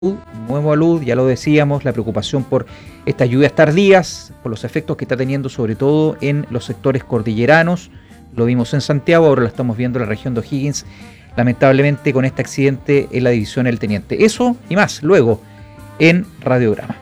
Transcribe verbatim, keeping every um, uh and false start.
Nuevo a luz, ya lo decíamos, la preocupación por estas lluvias tardías, por los efectos que está teniendo sobre todo en los sectores cordilleranos. Lo vimos en Santiago, ahora lo estamos viendo en la región de O'Higgins, lamentablemente con este accidente en la división El Teniente. Eso y más, luego en Radiograma.